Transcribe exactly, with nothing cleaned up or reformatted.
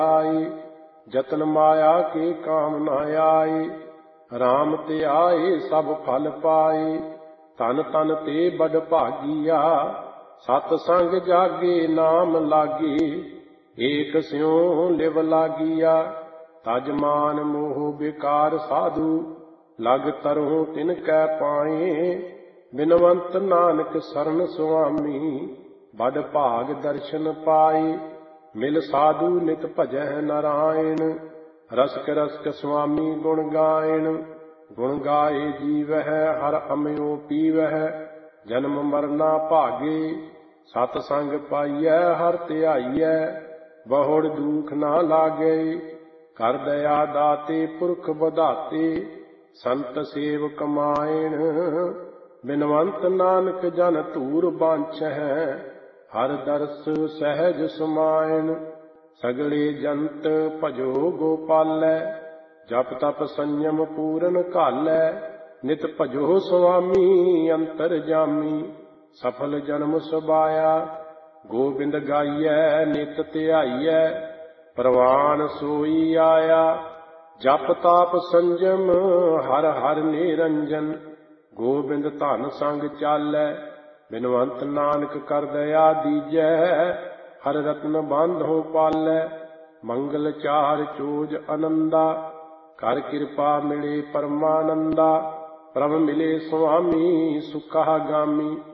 आए। जतन माया के काम न आए। राम ते आए सब फल पाए। तन तन ते बड़ भागिया। सत संग जागे नाम लागे। एक स्यों लिव लागिया। तज मान मोह बेकार साधु। लग तरहु तिनकै पाए। बिनवंत नानक सरन सुआमी। बड़ भाग दर्शन पाए। मिल साधु नित भजह नारायण। रसक रसक स्वामी गुण गायन। गुण गाए जीवह हर अमयो पीवह। जन्म मरना भागे। सत संग पाइयै हर ध्याइयै। बहुड़ दुख ना लागे। कर दया दाते पुरख बधाते। संत सेव कमायण। बिनवंत नानक जन धूर बांछै। हर दर्श सहज समायण। सगले जंत भजो गोपालै। जप तप संयम पूरन घालै। नित भजो स्वामी अंतर जामी। सफल जन्म सुभाया। गोबिंद गाइयै नित ध्याइयै। प्रवान सोई आया। जप ताप संजम हर हर निरंजन। गोबिंद धन संग चालै। बिनवंत नानक कर दया दीजै। हर रत्न बांधो पालै। मंगल चार चोज आनंदा। कर कृपा मिले परमानंदा। प्रभ मिले स्वामी सुखा गामी।